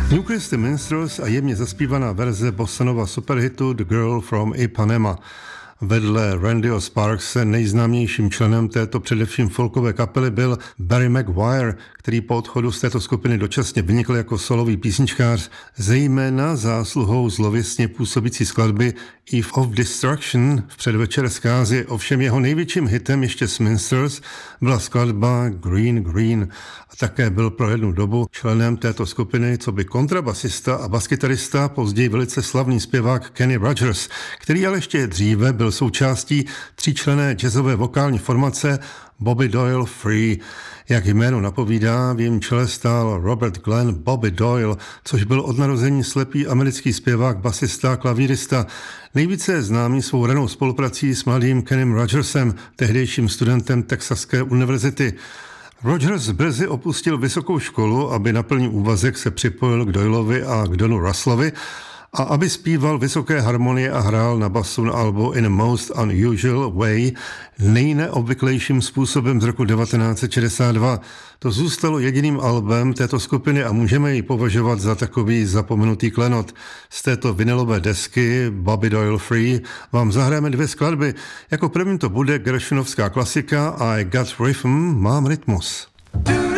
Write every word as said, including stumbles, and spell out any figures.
Newcrest The Minstrels a jemně zaspívaná verze bossanova superhitu The Girl from Ipanema. Vedle Randyho Sparkse nejznámějším členem této především folkové kapely byl Barry Maguire, který po odchodu z této skupiny dočasně vynikl jako solový písničkář, zejména zásluhou zlověstně působící skladby Eve of Destruction v předvečer zkázy. Ovšem jeho největším hitem ještě s Minstrels byla skladba Green Green a také byl pro jednu dobu členem této skupiny coby kontrabasista a baskytarista, později velice slavný zpěvák Kenny Rogers, který ale ještě dříve byl součástí tříčlenné jazzové vokální formace Bobby Doyle Free. Jak jméno napovídá, v jejím čele stál Robert Glenn Bobby Doyle, což byl od narození slepý americký zpěvák, basista, klavírista. Nejvíce je známý svou ranou spoluprací s mladým Kennym Rogersem, tehdejším studentem Texaské univerzity. Rogers brzy opustil vysokou školu, aby na plný úvazek se připojil k Doyleovi a k Donu Russellovi, a aby zpíval vysoké harmonie a hrál na basu na albu In a Most Unusual Way nejneobvyklejším způsobem z roku devatenáct set šedesát dva. To zůstalo jediným albem této skupiny a můžeme ji považovat za takový zapomenutý klenot. Z této vinylové desky Bobby Doyle Free vám zahrajeme dvě skladby. Jako první to bude Gershonovská klasika I Got Rhythm, mám rytmus.